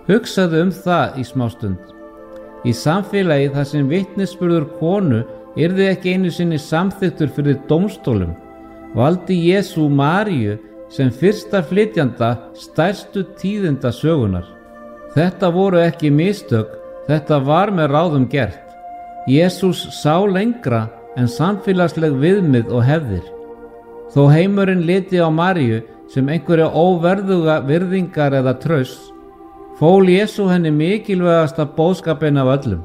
Hugsaðu það í smástund. Í samfélagi þar sem vitnisburður konu yrði ekki einu sinni samþykktur fyrir dómstólum, valdi Jesú Maríu sem fyrsta flytjanda stærstu tíðinda sögunar. Þetta voru ekki mistök, þetta var með ráðum gert. Jesús sá lengra en samfélagsleg viðmið og hefðir. Þó heimurinn liti á Maríu sem einhverja óverðuga virðingar eða trausts, fól Jesú henni mikilvægasta boðskapinn af öllum.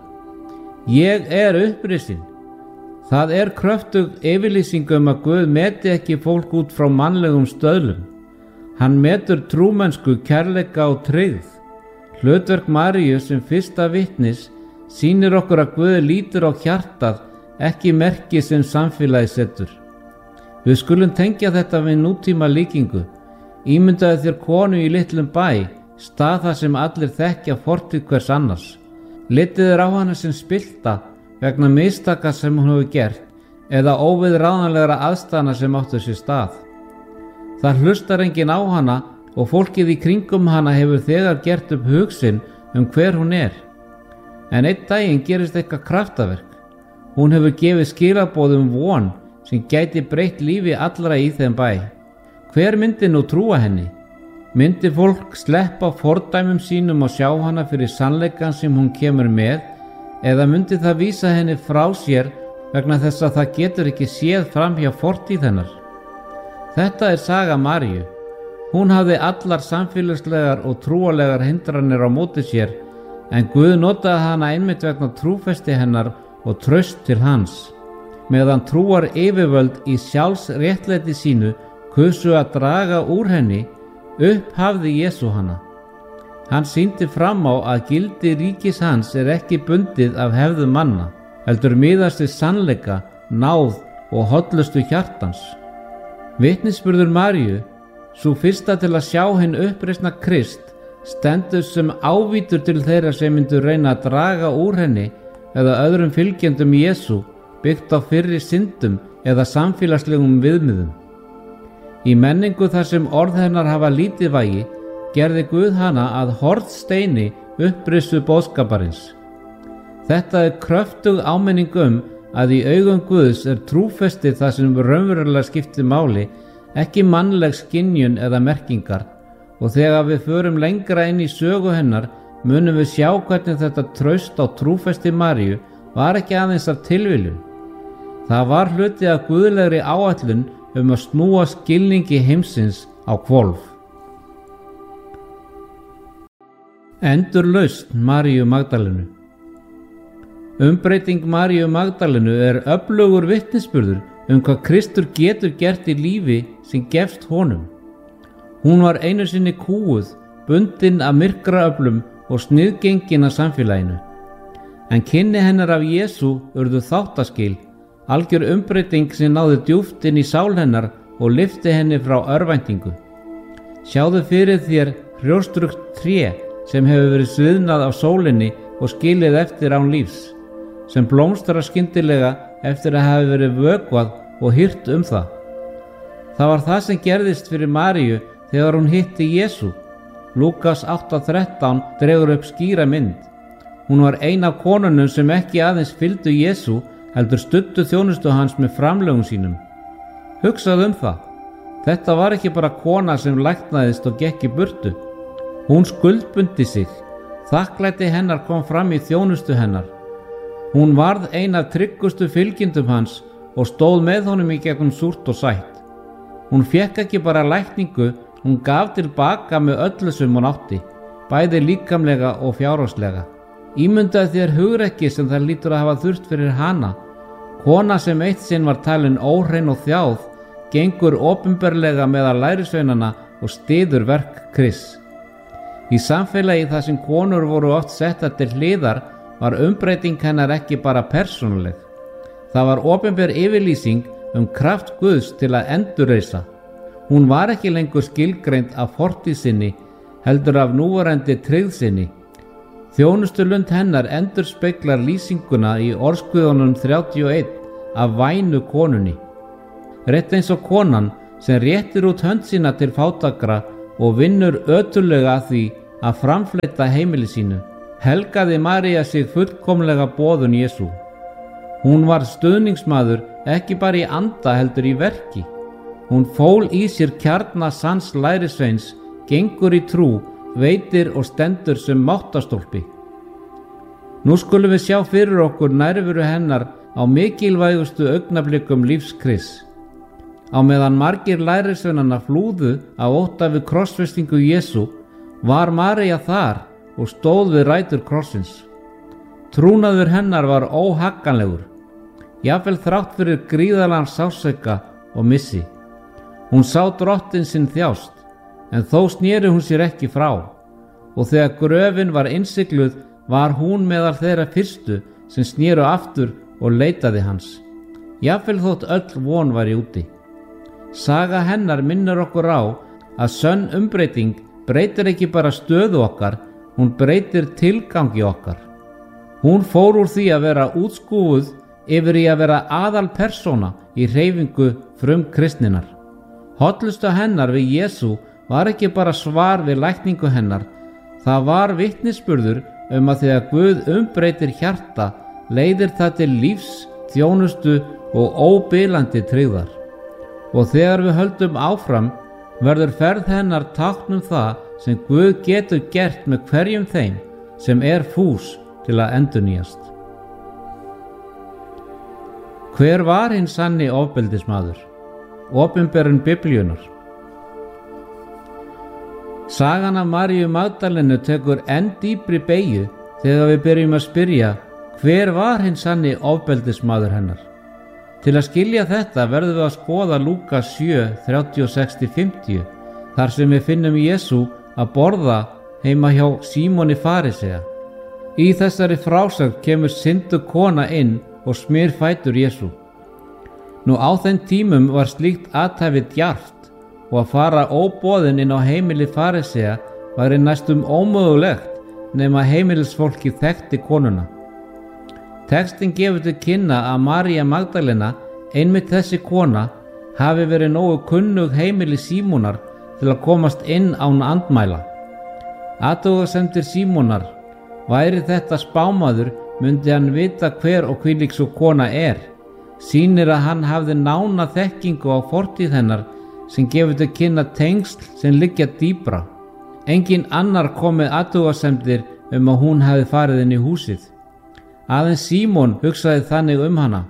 Ég er upprisinn. Það er kröftug yfirlýsing að Guð meti ekki fólk út frá mannlegum stöðlum. Hann metur trúmennsku, kærleika og tryggð. Hlutverk Maríu sem fyrsta vitnis sýnir okkur að Guð lítur á hjartað, ekki merki sem samfélagi setur. Við skulum tengja þetta við nútíma líkingu. Ímyndaðu þér konu í litlum bæ, stað þar sem allir þekkja fortíð hvers annars. Litið á hana sem spillta vegna mistaka sem hún hefur gert eða óviðráðanlegra aðstæðna sem áttu sér stað. Það hlustar enginn á hana og fólkið í kringum hana hefur þegar gert upp hug sinn hver hún er. En einn daginn gerist eitthvað kraftaverk. Hún hefur gefið skilaboð von sem gæti breytt lífi allra í þeim bæ. Hver myndi nú trúa henni? Myndi fólk sleppa fordæmum sínum og sjá hana fyrir sannleikann sem hún kemur með, eða myndi það vísa henni frá sér vegna þess að það getur ekki séð framhjá fortíð hennar? Þetta er saga Maríu. Hún hafði allar samfélagslegar og trúarlegar hindranir á móti sér, en Guð notaði hana einmitt vegna trúfesti hennar og traust til hans. Meðan trúar yfirvöld í sjálfsréttlæti sínu kusu að draga úr henni, upphafði Jesú hana. Hann sýndi fram á að gildi ríkis hans er ekki bundið af hefðum manna, heldur miðast við sannleika, náð og hollustu hjartans. Vitnisburður Maríu, sú fyrsta til að sjá hinn uppreisna Krist, stendur sem ávítur til þeirra sem myndu reyna að draga úr henni eða öðrum fylgjendum Jesú, byggt á fyrri syndum eða samfélagslegum viðmiðum. Í menningu þar sem orð hennar hafa lítið vægi, gerði Guð hana að hornsteini upprissu boðskaparins. Þetta er kröftug áminning að í augum Guðs er trúfesti það sem raunverulega skiptir máli, ekki mannleg skynjun eða merkingar, og þegar við förum lengra inn í sögu hennar munum við sjá hvernig þetta traust á trúfesti Maríu var ekki aðeins af tilviljun. Það var hluti af guðlegri áætlun að snúa skilningi heimsins á hvolf. Endurlausn Maríu Magdalenu. Umbreyting Maríu Magdalenu er öflugur vitnisburður hvað Kristur getur gert í lífi sem gefst honum. Hún var einu sinni kúguð, bundin af myrkraöflum og sniðgengin af samfélaginu. En kynni hennar af Jesú urðu þáttaskil, algjör umbreyting sem náði djúpt inn í sál hennar og lyfti henni frá örvæntingu. Sjáðu fyrir þér hrjóstrugt tré sem hefur verið sviðnað af sólinni og skilið eftir án lífs, sem blómstrar skyndilega eftir að hafa verið vökvað og hirt það. Það var það sem gerðist fyrir Maríu þegar hún hitti Jesú. Lúkas 8:13 dregur upp skýra mynd. Hún var ein af konunum sem ekki aðeins fylgdu Jesú, heldur studdu þjónustu hans með framlögum sínum. Hugsaðu það. Þetta var ekki bara kona sem læknaðist og gekk í burtu. Hún skuldbundi sig. Þakklæti hennar kom fram í þjónustu hennar. Hún varð ein af tryggustu fylgjendum hans og stóð með honum í gegnum súrt og sætt. Hún fékk ekki bara lækningu, hún gaf tilbaka með öllu sem hún átti, bæði líkamlega og fjárhagslega. Ímyndaðu þér hugrekki sem það lítur að hafa þurft fyrir hana. Kona sem eitt sinn var talin óhrein og þjáð, gengur opinberlega meðal lærisveinana og styður verk Krists. Í samfélagi þar sem konur voru oft settar til hliðar var umbreyting hennar ekki bara persónuleg. Það var opinber yfirlýsing kraft Guðs til að endurreisa. Hún var ekki lengur skilgreind af fortíð sinni, heldur af núverandi tryggð sinni. Þjónustulund hennar endurspeglar lýsinguna í Orðsguðunum 31 af vænu konunni. Rétt eins og konan sem réttir út hönd sína til fátækra og vinnur ötullega að því að framfleyta heimili sínu, helgaði María sig fullkomlega boðun Jesú. Hún var stuðningsmaður ekki bara í anda heldur í verki. Hún fól í sér kjarna sanns lærisveins, gengur í trú, veitir og stendur sem máttastólpi. Nú skulum við sjá fyrir okkur nærveru hennar á mikilvægustu augnablikum lífs Krists. Á meðan margir lærisveinanna flúðu af ótta við krossfestingu Jesú, var María þar og stóð við rætur krossins. Trúnaður hennar var óhagganlegur, jafnvel þrátt fyrir gríðarlegan sársauka og missi. Hún sá drottinn sinn þjást, en þó sneri hún sér ekki frá, og þegar gröfin var innsigluð var hún meðal þeirra fyrstu sem sneru aftur og leitaði hans, jafnvel þótt öll von var í úti. Saga hennar minnir okkur á að sönn umbreyting breytir ekki bara stöðu okkar, hún breytir tilgangi okkar. Hún fór úr því að vera útskúfuð yfir í að vera aðalpersóna í hreyfingu frumkristninnar. Hollusta hennar við Jesú var ekki bara svar við lækningu hennar, það var vitnisburður að þegar Guð umbreytir hjarta leiðir það til lífs, þjónustu og óbilandi tryggðar. Og þegar við höldum áfram verður ferð hennar tákn það sem Guð getur gert með hverjum þeim sem fús til að endurnýjast. Hver var hinn sanni ofbeldismaður? Opinberun Biblíunnar. Sagan af Maríu Magdalenu tekur enn dýpri beygju þegar við byrjum að spyrja hver var hinn sanni ofbeldismaður hennar. Til að skilja þetta verðum við að skoða Lúkas 7, 36-50, þar sem við finnum Jesú að borða heima hjá Símoni farisea. Í þessari frásögn kemur synduð kona inn og smyr fætur Jesú. Nú á þeim tímum var slíkt athæfi djarft og að fara óboðin inn á heimili farisea væri næstum ómögulegt nema heimilisfólki þekkti konuna. Textin gefur til kynna að María Magdalena, einmitt þessi kona, hafi verið nógu kunnug heimili Símonar til að komast inn án andmæla. Athugasemdir Símonar: væri þetta spámaður, myndi hann vita hver og hvílík sú kona sýnir að hann hafði nána þekkingu á fortíð hennar sem gefur til kynna tengsl sem liggja dýpra. Engin annar kom með athugasemdir að hún hefði farið inn í húsið. Aðeins Símon hugsaði þannig hana.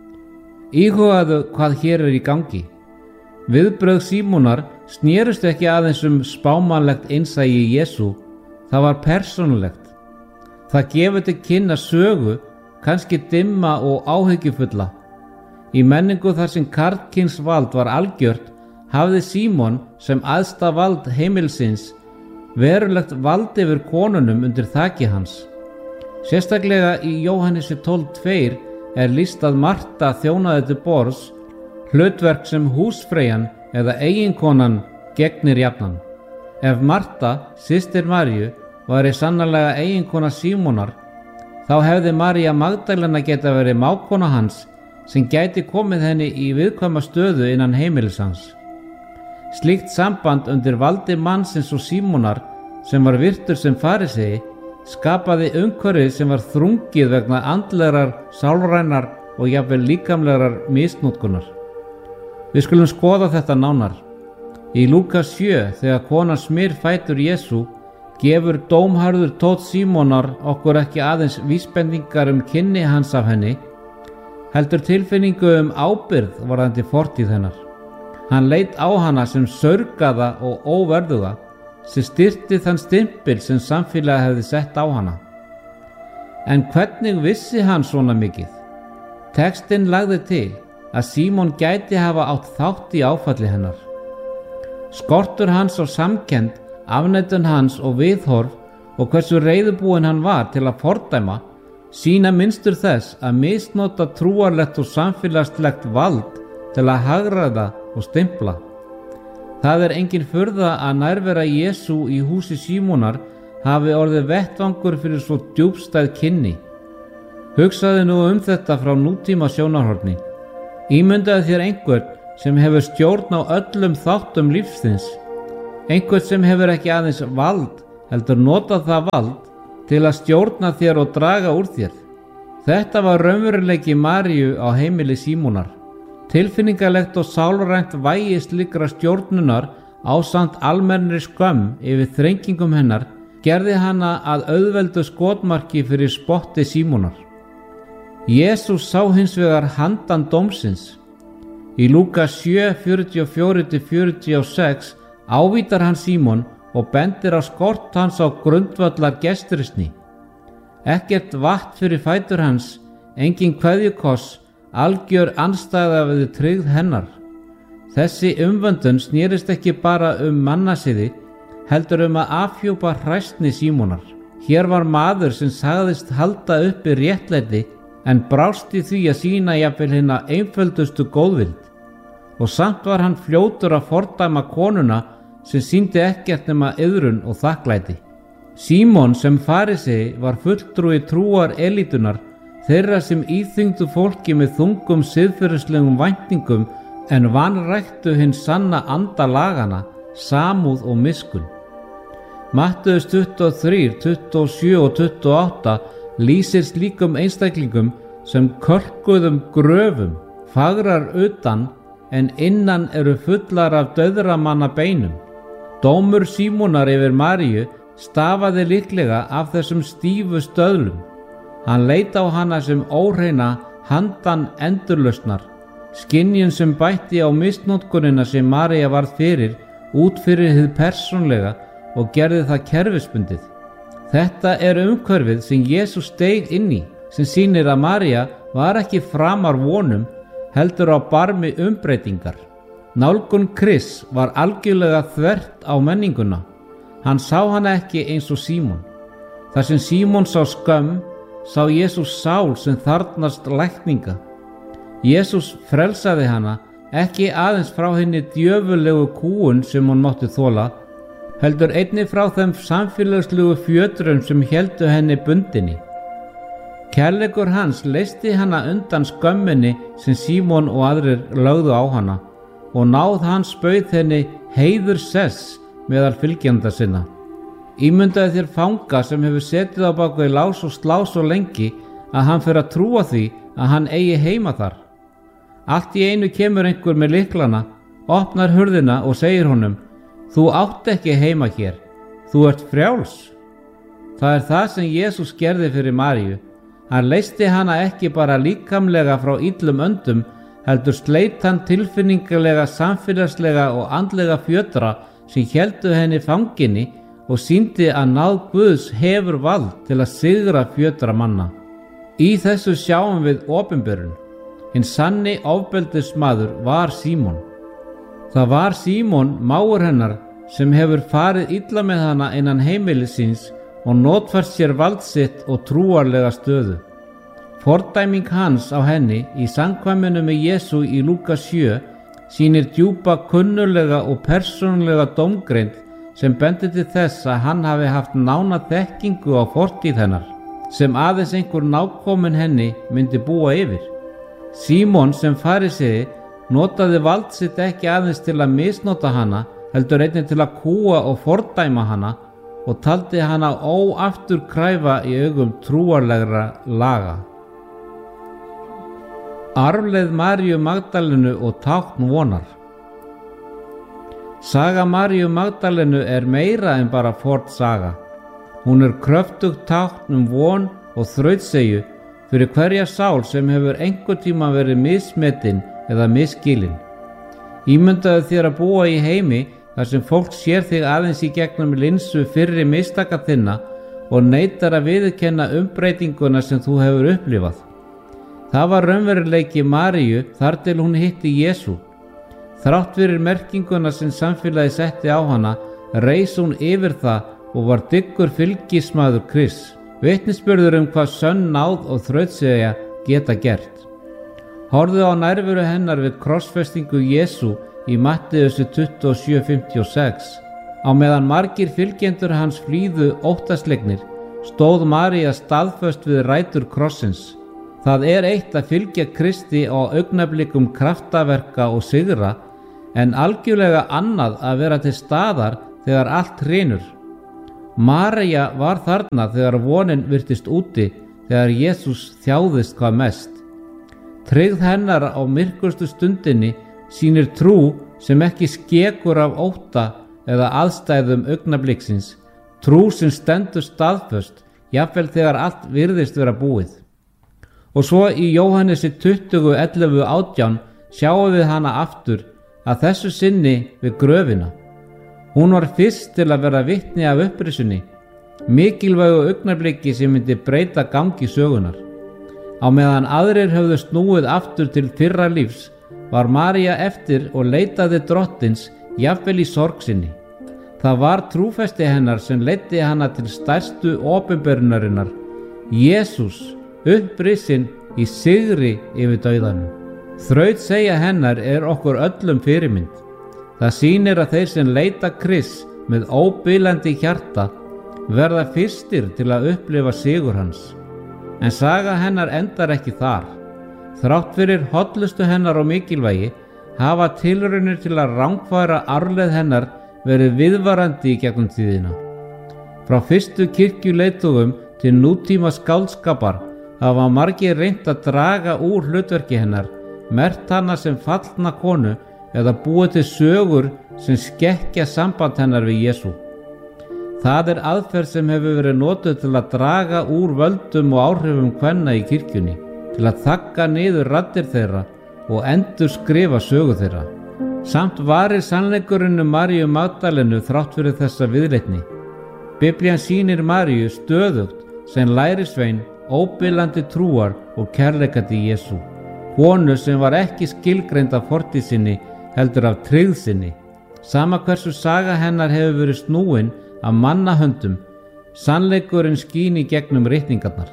Íhugaðu hvað hér í gangi. Viðbrögð Símonar snerust ekki aðeins spámanlegt innsæi Jesú, það var persónulegt. Það gefur til kynna sögu, kannski dimma og áhyggjufulla. Í menningu þar sem karlkyns vald var algjört, hafði Símon sem æðsta vald heimilsins verulegt vald yfir konunum undir þaki hans. Sérstaklega í Jóhannesi 12:2 lýst að Marta þjónaði til borðs, hlutverk sem húsfreyjan eða eiginkonan gegnir jafnan. Ef Marta, systir Maríu, væri sannarlega eiginkona Símonar, þá hefði María Magdalena geta verið mágkona hans sem gæti komið henni í viðkvæma stöðu innan heimilis hans. Slíkt samband undir valdi mannsins og Símonar, sem var virtur sem farisei, skapaði umhverfið sem var þrungið vegna andlegrar, sálrænar og jafnvel líkamlegrar misnotkunar. Við skulum skoða þetta nánar. Í Lúkas 7, þegar konan smyr fætur Jesú, gefur dómharður tónn Símonar okkur ekki aðeins vísbendingar kynni hans af henni, heldur tilfinningu ábyrgð varðandi fortíð hennar. Hann leit á hana sem saurgaða og óverðuga, sem styrti þann stimpil sem samfélagið hefði sett á hana. En hvernig vissi hann svona mikið? Textinn lagði til að Símon gæti hafa átt þátt í áfalli hennar. Skortur hans á samkennd, afneitun hans og viðhorf og hversu reiðubúinn hann var til að fordæma sýna mynstur þess að misnota trúarlegt og samfélagslegt vald til að hagræða og stimpla. Það engin furða að nærvera Jesú í húsi Símonar hafi orðið vettvangur fyrir svo djúpstæð kynni. Hugsaðu nú þetta frá nútíma sjónarhorni. Ímyndaðu þér einhvern sem hefur stjórn á öllum þáttum lífsins, einhvern sem hefur ekki aðeins vald heldur nota það vald til að stjórna þér og draga úr þér. Þetta var raunveruleiki Maríu á heimili Símonar. Tilfinningalegt og sálrænt vægi slíkra stjórnunar ásamt almennri skömm yfir þrengingum hennar gerði hana að auðveldu skotmarki fyrir spotti Símonar. Jesús sá hins vegar handan dómsins. Í Lúkas 7:44-46 ávítar hann Símon og bendir á skort hans á grundvallar gestrisni. Ekkert vatn fyrir fætur hans, engin kveðjukoss, algjör andstæða við tryggð hennar. Þessi umvöndun snérist ekki bara mannasiði, heldur að afhjúpa hræsni Símonar. Hér var maður sem sagðist halda uppi réttlæti en brást í því að sýna jafnvel hina einföldustu góðvild. Og samt var hann fljótur að fordæma konuna sem sýndi ekkert nema iðrun og þakklæti. Símon sem farisei var fulltrúi trúar elítunar, þeirra sem íþyngdu fólki með þungum siðferðislegum væntingum en vanræktu hinn sanna anda lagana, samúð og miskunn. Matteus 23, 27 og 28 lýsir slíkum einstaklingum sem kölkuðum gröfum, fagrar utan en innan eru fullar af dauðramanna beinum. Dómur Símonar yfir Maríu stafaði líklega af þessum stífu stöðlum. Hann leit á hana sem óhreina handan endurlausnar, skynjun sem bætti á misnotkunina sem María varð fyrir út fyrir hið persónlega og gerði það kerfisbundið. Þetta umhverfið sem Jesús steig inn í, sem sýnir að María var ekki framar vonum, heldur á barmi umbreytingar. Nálgun Krists var algjörlega þvert á menninguna. Hann sá hana ekki eins og Símon. Þar sem Símon sá skömm, sá Jesús sál sem þarfnast lækninga. Jesús frelsaði hana ekki aðeins frá henni djöfulegu kúgun sem hún mátti þola, heldur einnig frá þeim samfélagslegu fjötrum sem héldu henni bundinni. Kærleikur hans leysti hana undan skömminni sem Símon og aðrir lögðu á hana og náð hans bauð henni heiður sess meðal fylgjenda sinna. Ímyndaðu þér fanga sem hefur setið á bak við lás og slá svo lengi að hann fer að trúa því að hann eigi heima þar. Allt í einu kemur einhver með lyklana, opnar hurðina og segir honum: "Þú átt ekki heima hér, þú ert frjáls." Það það sem Jesús gerði fyrir Maríu. Hann leysti hana ekki bara líkamlega frá illum öndum, heldur sleit hann tilfinningalega, samfélagslega og andlega fjötra sem héldu henni fanginni og sýndi að náð Guðs hefur vald til að sigra fjötra manna. Í þessu sjáum við opinberun. Hinn sanni ofbeldismaður var Símon. Það var Símon, mágur hennar, sem hefur farið illa með hana innan heimilisins og notfært sér vald sitt og trúarlega stöðu. Fordæming hans á henni í samkvæminu með Jesú í Lúkas 7 sýnir djúpa kunnulega og persónulega dómgreind sem bendir til þess að hann hafi haft nána þekkingu á fortíð hennar, sem aðeins einhver nákominn henni myndi búa yfir. Símon sem farisei notaði vald sitt ekki aðeins til að misnota hana, heldur einnig til að kúga og fordæma hana og taldi hana óafturkræfa í augum trúarlegra laga. Arfleið Maríu Magdalenu og tákn vonar. Saga Maríu Magdalenu meira en bara fornsaga. Hún kröftugt tákn von og þrautseigju fyrir hverja sál sem hefur einhvern tíma verið mismetin eða misskilin. Ímyndaðu þér að búa í heimi þar sem fólk sér þig aðeins í gegnum linsu fyrri mistaka þinna og neitar að viðurkenna umbreytinguna sem þú hefur upplifað. Það var raunveruleiki Maríu þar til hún hitti Jesú. Þrátt fyrir merkinguna sem samfélagi setti á hana, reis hún yfir það og var dyggur fylgismaður Krists. Vitnisburður hvað sönn náð og þrautseigja geta gert. Horfðu á nærveru hennar við krossfestingu Jesú í Matteus 27:56. Á meðan margir fylgjendur hans flýðu óttaslegnir, stóð María staðföst við rætur krossins. Það eitt að fylgja Kristi á augnablikum kraftaverka og sigra, en algjörlega annað að vera til staðar þegar allt hrynur. María var þarna þegar vonin virtist úti, þegar Jesús þjáðist hvað mest. Tryggð hennar á myrkustu stundinni sýnir trú sem ekki skekur af ótta eða aðstæðum augnabliksins, trú sem stendur staðföst, jafnvel þegar allt virðist vera búið. Og svo í Jóhannesi 20:11-18 sjáum við hana aftur, að þessu sinni við gröfina. Hún var fyrst til að vera vitni af upprisunni, mikilvægu augnabliki sem myndi breyta gangi sögunar. Á meðan aðrir höfðu snúið aftur til fyrra lífs, var María eftir og leitaði drottins, jafnvel í sorg sinni. Það var trúfesti hennar sem leiddi hana til stærstu opinberunarinnar, Jesús, upprisinn í sigri yfir dauðanum. Þrautseigja hennar er okkur öllum fyrirmynd. Það sýnir að þeir sem leita Krists með óbilandi hjarta verða fyrstir til að upplifa sigur hans. En saga hennar endar ekki þar. Þrátt fyrir hollustu hennar og mikilvægi hafa tilraunir til að rangfæra arfleið hennar verið viðvarandi í gegnum tíðina. Frá fyrstu kirkjuleiðtogum til nútíma skáldskapar hafa margir reynt að draga úr hlutverki hennar, merkt hana sem fallna konu eða búið til sögur sem skekkja samband hennar við Jesú. Það er aðferð sem hefur verið notuð til að draga úr völdum og áhrifum kvenna í kirkjunni, til að þagga niður raddir þeirra og endur skrifa sögu þeirra. Samt varir sannleikurinn Maríu Magdalenu þrátt fyrir þessa viðleitni. Biblían sýnir Maríu stöðugt sem lærisvein, óbilandi trúar og kærleikandi í Jesú. Konu sem var ekki skilgreind af fortíð sinni, heldur af tryggð sinni. Sama hversu saga hennar hefur verið snúin af mannahöndum, sannleikurinn skín í gegnum ritningarnar.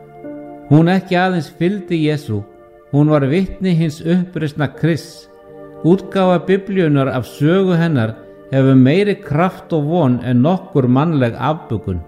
Hún ekki aðeins fylgdi Jesú, hún var vitni hins upprisna Krists. Útgáfa Biblíunar af sögu hennar hefur meiri kraft og von en nokkur mannleg afbökun.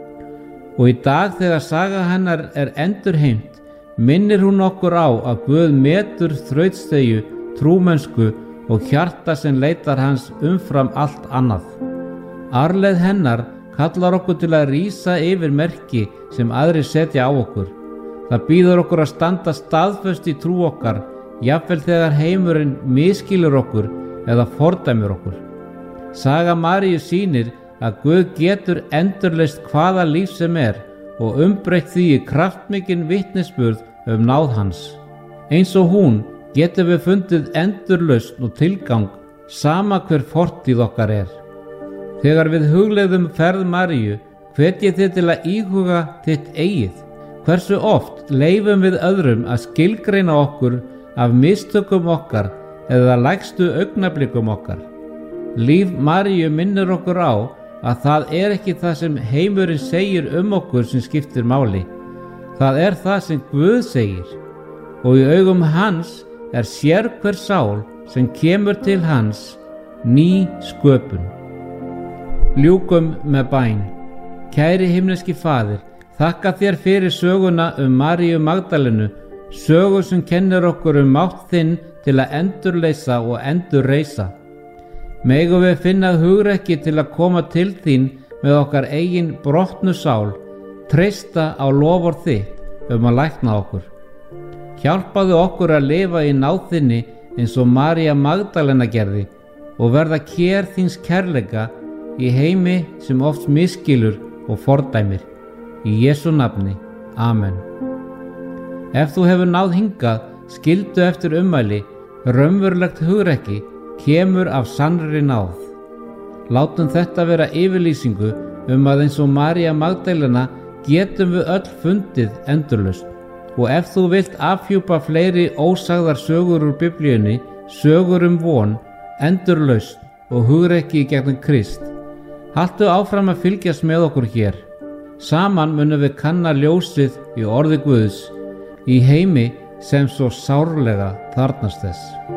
Og í dag þegar saga hennar er endurheimt, minnir hún okkur á að Guð metur þrautseigju, trúmennsku og hjarta sem leitar hans umfram allt annað. Arfleið hennar kallar okkur til að rísa yfir merki sem aðrir setja á okkur. Það býður okkur að standa staðföst í trú okkar, jafnvel þegar heimurinn miskilur okkur eða fordæmir okkur. Saga Maríu sýnir að Guð getur endurleist hvaða líf sem er og umbreytt því í kraftmikinn vitnisburð náð hans. Eins og hún getum við fundið endurlausn og tilgang sama hver fortíð okkar er. Þegar við hugleiðum ferð Maríu, hvet ég þig til að íhuga þitt eigið. Hversu oft leifum við öðrum að skilgreina okkur af mistökum okkar eða lægstu augnablikum okkar. Líf Maríu minnir okkur á að það er ekki það sem heimurinn segir okkur sem skiptir máli. Það er það sem Guð segir, og í augum hans er sérhver sál sem kemur til hans ný sköpun. Ljúkum með bæn. Kæri himneski Faðir, þakka þér fyrir söguna Maríu Magdalenu, sögu sem kennir okkur mátt þinn til að endurleysa og endurreisa. Megum við finna hugrekki til að koma til þín með okkar eigin brotnu sál, treysta á loforð þitt að lækna okkur. Hjálpaðu okkur að lifa í náð þinni eins og María Magdalena gerði og verða kér þíns kærleika í heimi sem oft miskilur og fordæmir. Í Jesú nafni. Amen. Ef þú hefur náð hingað, skildu eftir ummæli, raunverulegt hugrekki kemur af sannri náð. Látum þetta vera yfirlýsingu að eins og María Magdalena getum við öll fundið endurlausn. Og ef þú vilt afhjúpa fleiri ósagðar sögur úr Biblíunni, sögur von, endurlausn og hugrekki í gegnum Krist, haltu áfram að fylgjast með okkur hér. Saman munum við kanna ljósið í orði Guðs, í heimi sem svo sárlega þarfnast þess.